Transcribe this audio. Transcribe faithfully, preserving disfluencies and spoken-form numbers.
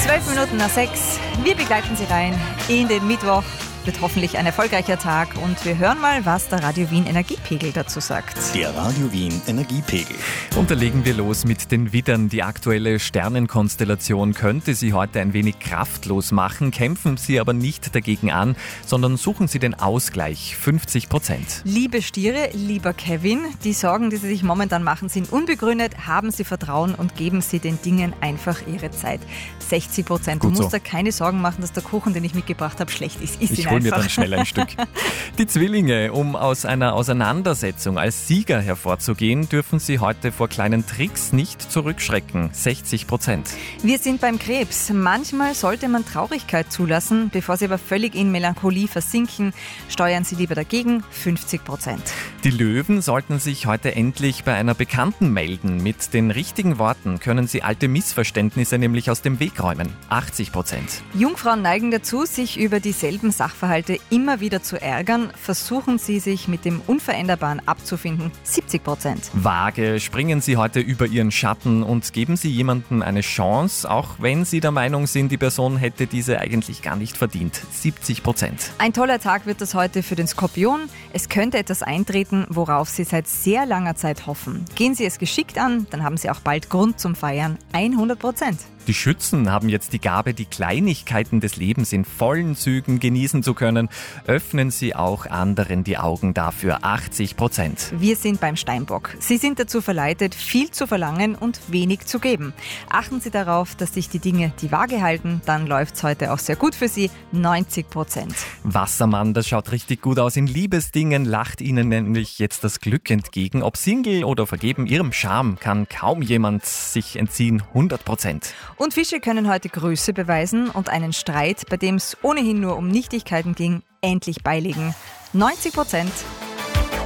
Zwölf Minuten nach sechs. Wir begleiten Sie rein in den Mittwoch. Wird hoffentlich ein erfolgreicher Tag und wir hören mal, was der Radio Wien Energiepegel dazu sagt. Der Radio Wien Energiepegel. Und da legen wir los mit den Widdern. Die aktuelle Sternenkonstellation könnte Sie heute ein wenig kraftlos machen. Kämpfen Sie aber nicht dagegen an, sondern suchen Sie den Ausgleich, fünfzig Prozent. Liebe Stiere, lieber Kevin, die Sorgen, die Sie sich momentan machen, sind unbegründet. Haben Sie Vertrauen und geben Sie den Dingen einfach Ihre Zeit. sechzig Prozent. Du Gut musst so. da keine Sorgen machen, dass der Kuchen, den ich mitgebracht habe, schlecht ist. Iss ihn Ich hole mir einfach. dann schnell ein Stück. Die Zwillinge, um aus einer Auseinandersetzung als Sieger hervorzugehen, dürfen Sie heute vor kleinen Tricks nicht zurückschrecken. sechzig Prozent. Wir sind beim Krebs. Manchmal sollte man Traurigkeit zulassen, bevor Sie aber völlig in Melancholie versinken. Steuern Sie lieber dagegen, fünfzig Prozent. Die Löwen sollten sich heute endlich bei einer Bekannten melden. Mit den richtigen Worten können Sie alte Missverständnisse nämlich aus dem Weg räumen. achtzig Prozent. Jungfrauen neigen dazu, sich über dieselben Sachverhalte immer wieder zu ärgern. Versuchen Sie, sich mit dem Unveränderbaren abzufinden, siebzig Prozent. Waage, springen Sie heute über Ihren Schatten und geben Sie jemandem eine Chance, auch wenn Sie der Meinung sind, die Person hätte diese eigentlich gar nicht verdient. siebzig Prozent. Ein toller Tag wird das heute für den Skorpion. Es könnte etwas eintreten, worauf Sie seit sehr langer Zeit hoffen. Gehen Sie es geschickt an, dann haben Sie auch bald Grund zum Feiern, hundert Prozent. Die Schützen haben jetzt die Gabe, die Kleinigkeiten des Lebens in vollen Zügen genießen zu können. Öffnen Sie auch anderen die Augen dafür. achtzig Prozent. Wir sind beim Steinbock. Sie sind dazu verleitet, viel zu verlangen und wenig zu geben. Achten Sie darauf, dass sich die Dinge die Waage halten, dann läuft's heute auch sehr gut für Sie, neunzig Prozent. Wassermann, das schaut richtig gut aus. In Liebesdingen lacht Ihnen nämlich jetzt das Glück entgegen. Ob Single oder vergeben, Ihrem Charme kann kaum jemand sich entziehen. hundert Prozent. Und Fische können heute Größe beweisen und einen Streit, bei dem es ohnehin nur um Nichtigkeiten ging, endlich beilegen. neunzig Prozent.